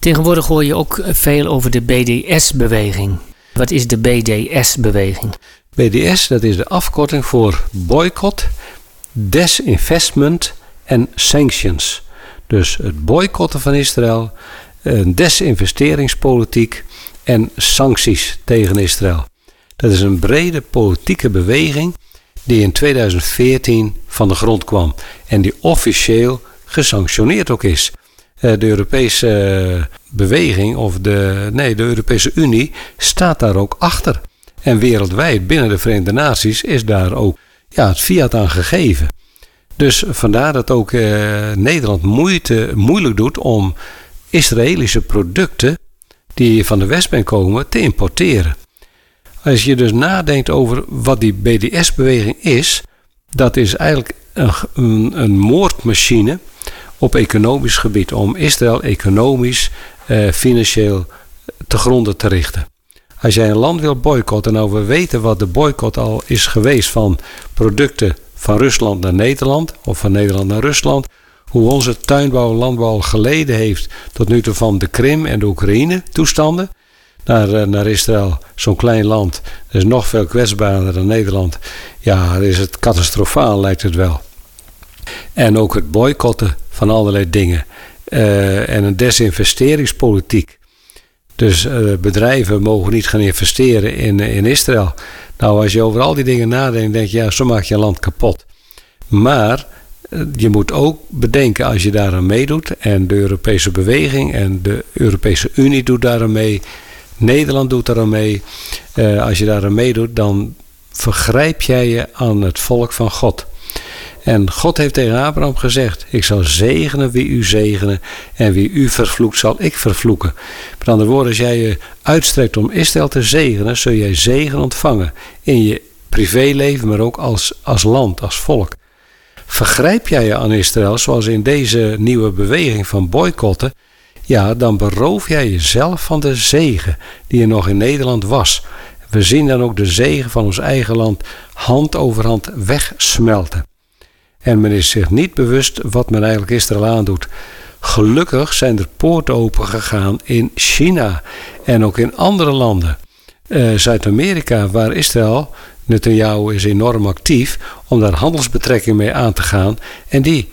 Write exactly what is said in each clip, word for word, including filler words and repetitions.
Tegenwoordig hoor je ook veel over de B D S-beweging. Wat is de B D S-beweging? B D S, dat is de afkorting voor boycott, disinvestment en sanctions. Dus het boycotten van Israël, een desinvesteringspolitiek en sancties tegen Israël. Dat is een brede politieke beweging die in tweeduizend veertien van de grond kwam en die officieel gesanctioneerd ook is. De Europese beweging, of de, nee, de Europese Unie staat daar ook achter. En wereldwijd binnen de Verenigde Naties is daar ook ja, het fiat aan gegeven. Dus vandaar dat ook eh, Nederland moeite, moeilijk doet om Israëlische producten die van de Westbank komen te importeren. Als je dus nadenkt over wat die B D S-beweging is, dat is eigenlijk een, een, een moordmachine op economisch gebied om Israël economisch, eh, financieel te gronden te richten. Als jij een land wil boycotten, nou we weten wat de boycott al is geweest van producten van Rusland naar Nederland of van Nederland naar Rusland. Hoe onze tuinbouw en landbouw geleden heeft tot nu toe van de Krim en de Oekraïne toestanden. Naar, naar Israël, zo'n klein land, dat is nog veel kwetsbaarder dan Nederland. Ja, dan is het catastrofaal lijkt het wel. En ook het boycotten van allerlei dingen. Uh, en een desinvesteringspolitiek. Dus uh, bedrijven mogen niet gaan investeren in, in Israël. Nou, als je over al die dingen nadenkt, denk je, ja, zo maak je een land kapot. Maar uh, je moet ook bedenken, als je daaraan meedoet, en de Europese beweging en de Europese Unie doet daaraan mee, Nederland doet daaraan mee. Uh, als je daaraan meedoet, dan vergrijp jij je aan het volk van God. En God heeft tegen Abraham gezegd, ik zal zegenen wie u zegenen en wie u vervloekt zal ik vervloeken. Met andere woorden, als jij je uitstrekt om Israël te zegenen, zul jij zegen ontvangen in je privéleven, maar ook als, als land, als volk. Vergrijp jij je aan Israël, zoals in deze nieuwe beweging van boycotten, ja, dan beroof jij jezelf van de zegen die er nog in Nederland was. We zien dan ook de zegen van ons eigen land hand over hand wegsmelten. En men is zich niet bewust wat men eigenlijk Israël aandoet. Gelukkig zijn er poorten open gegaan in China en ook in andere landen. Uh, Zuid-Amerika, waar Israël, Netanyahu is enorm actief om daar handelsbetrekking mee aan te gaan. En die,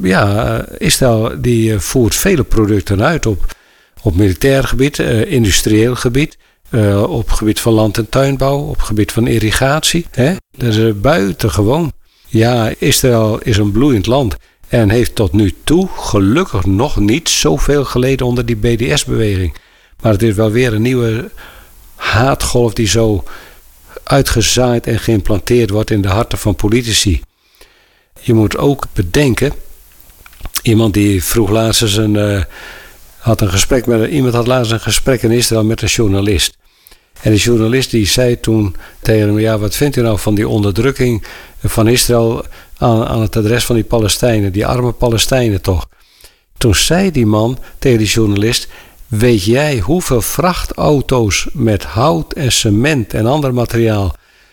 ja, Israël die voert vele producten uit op, op militair gebied, uh, industrieel gebied. Uh, op gebied van land- en tuinbouw, op gebied van irrigatie. Hè? Dat is buitengewoon. Ja, Israël is een bloeiend land en heeft tot nu toe gelukkig nog niet zoveel geleden onder die B D S-beweging. Maar het is wel weer een nieuwe haatgolf die zo uitgezaaid en geïmplanteerd wordt in de harten van politici. Je moet ook bedenken, iemand die vroeg laatst eens een, uh, had een gesprek met, iemand had laatst een gesprek in Israël met een journalist. En de journalist die zei toen tegen hem, ja, wat vindt u nou van die onderdrukking van Israël aan, aan het adres van die Palestijnen, die arme Palestijnen toch? Toen zei die man tegen die journalist, weet jij hoeveel vrachtauto's met hout en cement en ander materiaal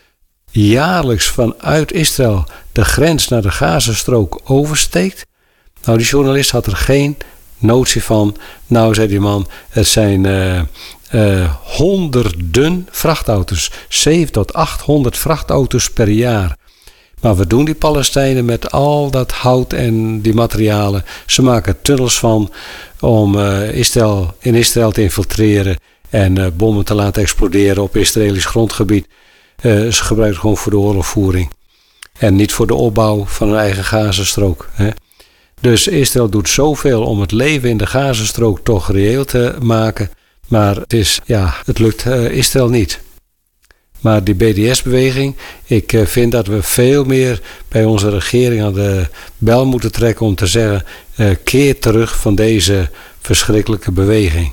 jaarlijks vanuit Israël de grens naar de Gazastrook oversteekt? Nou, die journalist had er geen notie van. Nou, zei die man, het zijn uh, uh, honderden vrachtauto's. zeven tot achthonderd vrachtauto's per jaar. Maar wat doen die Palestijnen met al dat hout en die materialen? Ze maken tunnels van om uh, Israël, in Israël te infiltreren en uh, bommen te laten exploderen op Israëlisch grondgebied. Uh, ze gebruiken het gewoon voor de oorlogvoering. En niet voor de opbouw van hun eigen Gazastrook. Hè? Dus Israël doet zoveel om het leven in de Gazastrook toch reëel te maken. Maar het, is, ja, het lukt uh, Israël niet. Maar die B D S-beweging, ik uh, vind dat we veel meer bij onze regering aan de bel moeten trekken om te zeggen, uh, keer terug van deze verschrikkelijke beweging.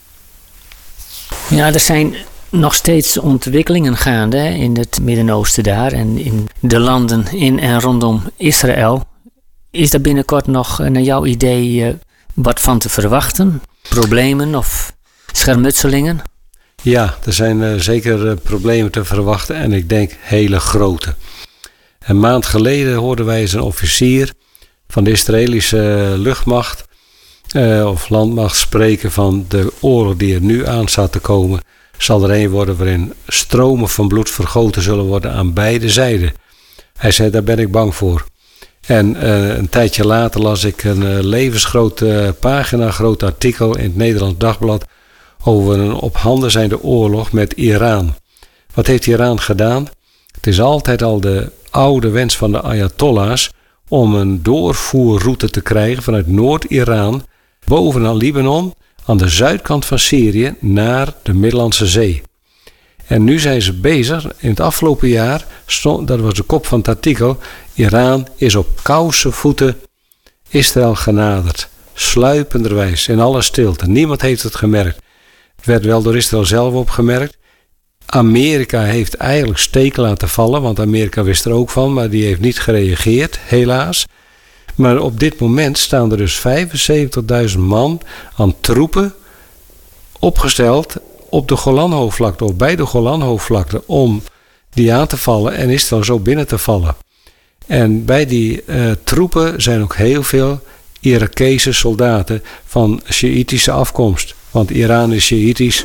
Ja, er zijn nog steeds ontwikkelingen gaande hè, in het Midden-Oosten daar en in de landen in en rondom Israël. Is daar binnenkort nog naar jouw idee uh, wat van te verwachten? Problemen of schermutselingen? Ja, er zijn uh, zeker uh, problemen te verwachten en ik denk hele grote. Een maand geleden hoorden wij eens een officier van de Israëlische uh, luchtmacht uh, of landmacht spreken van de oorlog die er nu aan staat te komen, zal er een worden waarin stromen van bloed vergoten zullen worden aan beide zijden. Hij zei, daar ben ik bang voor. En uh, een tijdje later las ik een uh, levensgroot uh, pagina, groot artikel in het Nederlands Dagblad over een op handen zijnde oorlog met Iran. Wat heeft Iran gedaan? Het is altijd al de oude wens van de Ayatollahs om een doorvoerroute te krijgen vanuit Noord-Iran bovenaan Libanon aan de zuidkant van Syrië naar de Middellandse Zee. En nu zijn ze bezig, in het afgelopen jaar, stond, dat was de kop van het artikel, Iran is op kouse voeten Israël genaderd, sluipenderwijs, in alle stilte. Niemand heeft het gemerkt. Het werd wel door Israël zelf opgemerkt. Amerika heeft eigenlijk steek laten vallen, want Amerika wist er ook van, maar die heeft niet gereageerd, helaas. Maar op dit moment staan er dus vijfenzeventigduizend man aan troepen opgesteld op de Golanhoogvlakte of bij de Golanhoogvlakte om die aan te vallen en Israël zo binnen te vallen. En bij die uh, troepen zijn ook heel veel Irakese soldaten van Sjiïtische afkomst, want Iran is Sjiïtisch.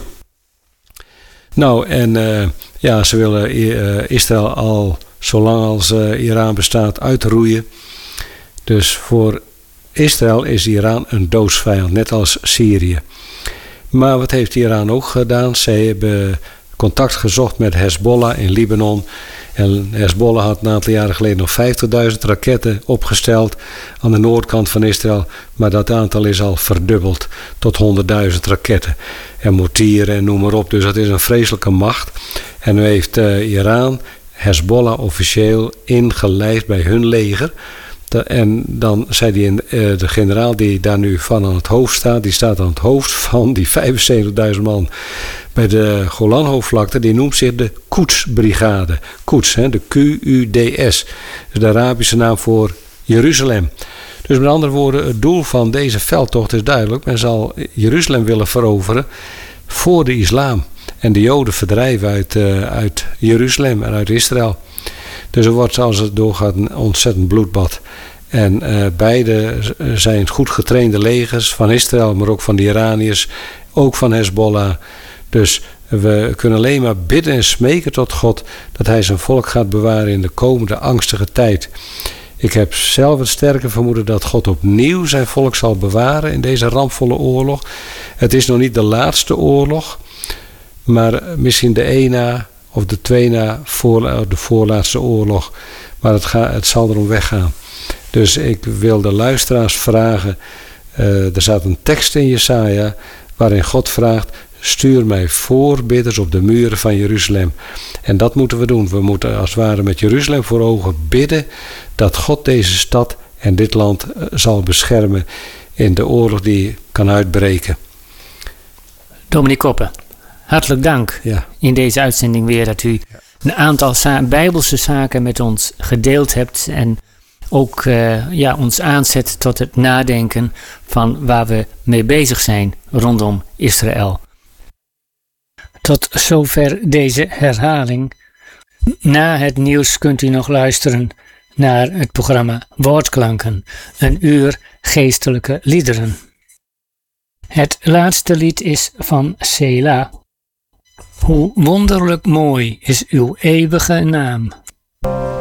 Nou, en uh, ja, ze willen uh, Israël al zolang als uh, Iran bestaat uitroeien. Dus voor Israël is Iran een doodsvijand, net als Syrië. Maar wat heeft Iran ook gedaan? Zij hebben contact gezocht met Hezbollah in Libanon. En Hezbollah had een aantal jaren geleden nog vijftigduizend raketten opgesteld aan de noordkant van Israël. Maar dat aantal is al verdubbeld tot honderdduizend raketten. En mortieren en noem maar op. Dus dat is een vreselijke macht. En nu heeft uh, Iran Hezbollah officieel ingelijfd bij hun leger. En dan zei die, uh, de generaal die daar nu van aan het hoofd staat, die staat aan het hoofd van die vijfenzeventigduizend man bij de Golanhoogvlakte, die noemt zich de Quds-brigade. Quds, hè, de Q U D S. Dus de Arabische naam voor Jeruzalem. Dus met andere woorden, het doel van deze veldtocht is duidelijk. Men zal Jeruzalem willen veroveren voor de islam. En de Joden verdrijven uit, uh, uit Jeruzalem en uit Israël. Dus er wordt, als het doorgaat, een ontzettend bloedbad. En uh, beide zijn goed getrainde legers van Israël, maar ook van de Iraniërs, ook van Hezbollah. Dus we kunnen alleen maar bidden en smeken tot God dat hij zijn volk gaat bewaren in de komende angstige tijd. Ik heb zelf het sterke vermoeden dat God opnieuw zijn volk zal bewaren in deze rampvolle oorlog. Het is nog niet de laatste oorlog, maar misschien de één na of de twee na voor, de voorlaatste oorlog. Maar het, ga, het zal erom weggaan. Dus ik wil de luisteraars vragen. Uh, er staat een tekst in Jesaja waarin God vraagt: stuur mij voorbidders op de muren van Jeruzalem. En dat moeten we doen. We moeten als het ware met Jeruzalem voor ogen bidden dat God deze stad en dit land zal beschermen in de oorlog die kan uitbreken. Dominee Koppen, hartelijk dank ja. in deze uitzending weer dat u een aantal za- bijbelse zaken met ons gedeeld hebt en ook uh, ja, ons aanzet tot het nadenken van waar we mee bezig zijn rondom Israël. Tot zover deze herhaling. Na het nieuws kunt u nog luisteren naar het programma Woordklanken, een uur geestelijke liederen. Het laatste lied is van Selah. Hoe wonderlijk mooi is uw eeuwige naam.